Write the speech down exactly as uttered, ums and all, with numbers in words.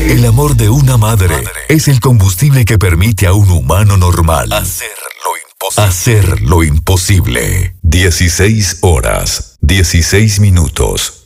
El amor de una madre es el combustible que permite a un humano normal hacer lo imposible. Hacer lo imposible. dieciséis horas, dieciséis minutos.